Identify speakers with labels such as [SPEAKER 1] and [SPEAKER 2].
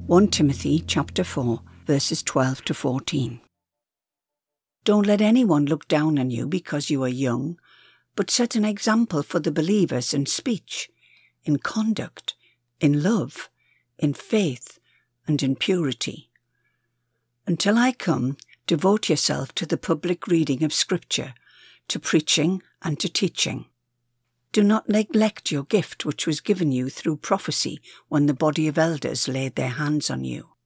[SPEAKER 1] 1 Timothy chapter 4, verses 12 to 14. Don't let anyone look down on you because you are young, but set an example for the believers in speech, in conduct, in love, in faith, and in purity. Until I come, devote yourself to the public reading of Scripture, to preaching and to teaching. Do not neglect your gift which was given you through prophecy when the body of elders laid their hands on you.